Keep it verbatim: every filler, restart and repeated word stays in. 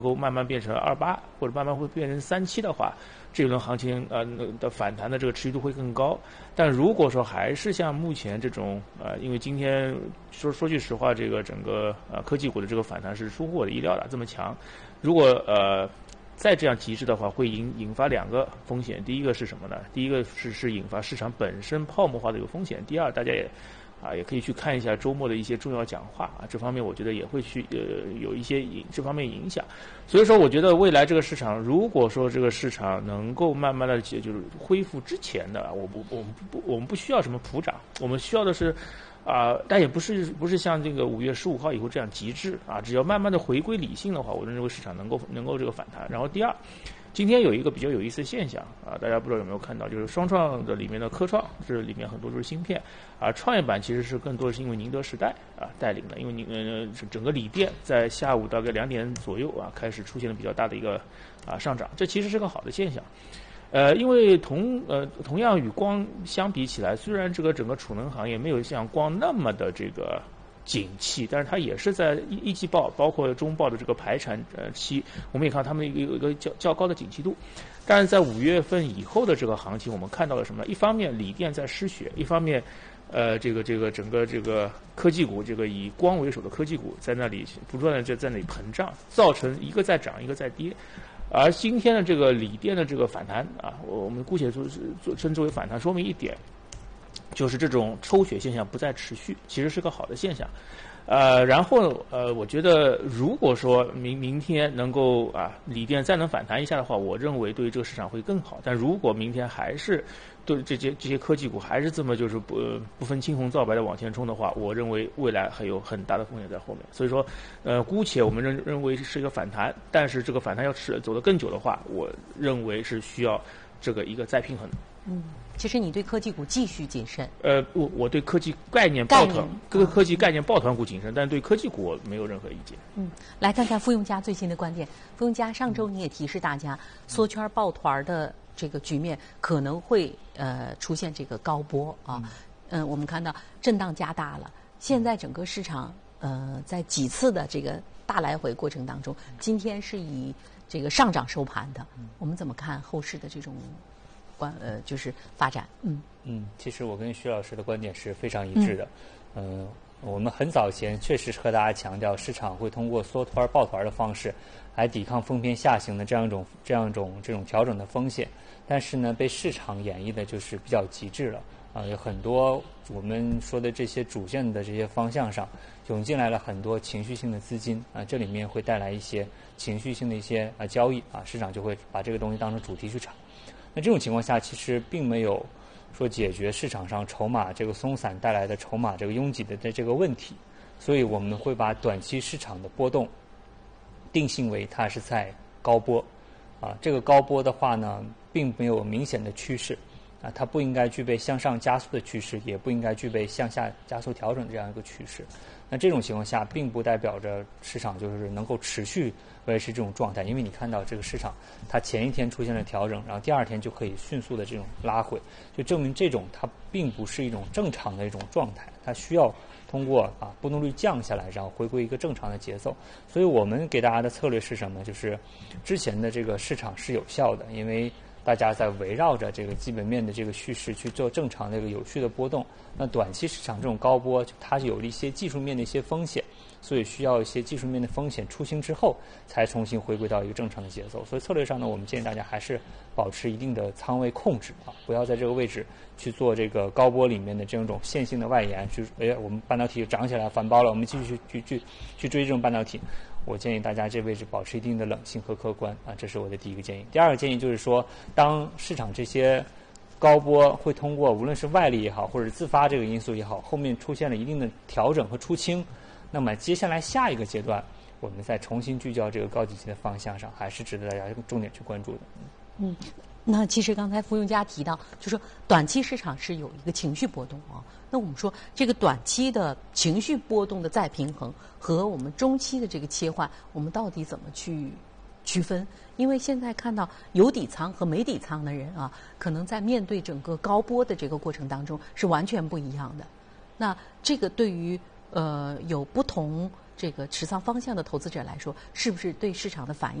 够慢慢变成二八，或者慢慢会变成三七的话，这轮行情呃的反弹的这个持续度会更高。但如果说还是像目前这种呃，因为今天说说句实话，这个整个呃科技股的这个反弹是出乎我的意料的这么强。如果呃再这样极致的话，会引引发两个风险。第一个是什么呢？第一个是是引发市场本身泡沫化的一个风险。第二，大家也啊，也可以去看一下周末的一些重要讲话啊，这方面我觉得也会去呃有一些影这方面影响。所以说，我觉得未来这个市场，如果说这个市场能够慢慢的就是恢复之前的，我不我们不我们不需要什么普涨，我们需要的是啊、呃，但也不是不是像这个五月十五号以后这样极致啊，只要慢慢的回归理性的话，我认为市场能够能够这个反弹。然后第二。今天有一个比较有意思的现象啊，大家不知道有没有看到，就是双创的里面的科创，这里面很多都是芯片，啊，创业板其实是更多的是因为宁德时代啊带领的，因为宁呃整个锂电在下午大概两点左右啊开始出现了比较大的一个啊上涨，这其实是个好的现象。呃，因为同呃同样与光相比起来，虽然这个整个储能行业没有像光那么的这个景气，但是它也是在一一季报，包括中报的这个排产呃期，我们也看到他们有一个较较高的景气度。但是在五月份以后的这个行情，我们看到了什么？一方面锂电在失血，一方面，呃，这个这个整个这个科技股，这个以光为首的科技股在那里不断的在在那里膨胀，造成一个在涨，一个在跌。而今天的这个锂电的这个反弹啊，我们姑且说是称之为反弹，说明一点。就是这种抽血现象不再持续，其实是个好的现象。呃，然后呃，我觉得如果说明明天能够啊锂电再能反弹一下的话，我认为对于这个市场会更好。但如果明天还是对这些这些科技股还是这么就是不不分青红皂白的往前冲的话，我认为未来还有很大的风险在后面。所以说，呃，姑且我们认认为是一个反弹，但是这个反弹要是走得更久的话，我认为是需要这个一个再平衡。 嗯。其实你对科技股继续谨慎。 呃，我我对科技概念抱团，科科技概念抱团股谨慎，但对科技股我没有任何意见。 嗯，来看看傅用家最新的观点。傅用家上周你也提示大家，缩圈抱团的这个局面可能会呃出现这个高波啊。嗯、呃，我们看到震荡加大了，现在整个市场呃在几次的这个大来回过程当中，今天是以这个上涨收盘的。我们怎么看后市的这种？呃，就是发展，嗯嗯，其实我跟徐老师的观点是非常一致的，嗯、呃，我们很早前确实和大家强调，市场会通过缩团抱团的方式来抵抗封偏下行的这样一种这样一种这种调整的风险，但是呢，被市场演绎的就是比较极致了啊、呃，有很多我们说的这些主线的这些方向上涌进来了很多情绪性的资金啊、呃，这里面会带来一些情绪性的一些啊、呃、交易啊，市场就会把这个东西当成主题去炒。那这种情况下，其实并没有说解决市场上筹码这个松散带来的筹码这个拥挤的的这个问题，所以我们会把短期市场的波动定性为它是在高波，啊，这个高波的话呢，并没有明显的趋势，啊，它不应该具备向上加速的趋势，也不应该具备向下加速调整这样一个趋势。那这种情况下，并不代表着市场就是能够持续维持这种状态，因为你看到这个市场，它前一天出现了调整，然后第二天就可以迅速的这种拉回，就证明这种它并不是一种正常的一种状态，它需要通过啊波动率降下来，然后回归一个正常的节奏。所以我们给大家的策略是什么？就是之前的这个市场是有效的，因为大家在围绕着这个基本面的这个叙事去做正常的一个有序的波动。那短期市场这种高波，它有了一些技术面的一些风险，所以需要一些技术面的风险出清之后，才重新回归到一个正常的节奏。所以策略上呢，我们建议大家还是保持一定的仓位控制啊，不要在这个位置去做这个高波里面的这种线性的外延，就是哎，我们半导体涨起来反包了，我们继续去去去追这种半导体。我建议大家这位置保持一定的冷静和客观啊，这是我的第一个建议。第二个建议就是说，当市场这些高波会通过无论是外力也好，或者自发这个因素也好，后面出现了一定的调整和出清，那么接下来下一个阶段，我们再重新聚焦这个高景气的方向上，还是值得大家重点去关注的。 嗯，那其实刚才傅用家提到，就说短期市场是有一个情绪波动啊。那我们说这个短期的情绪波动的再平衡和我们中期的这个切换，我们到底怎么去区分？因为现在看到有底仓和没底仓的人啊，可能在面对整个高波的这个过程当中是完全不一样的。那这个对于呃有不同这个持仓方向的投资者来说，是不是对市场的反应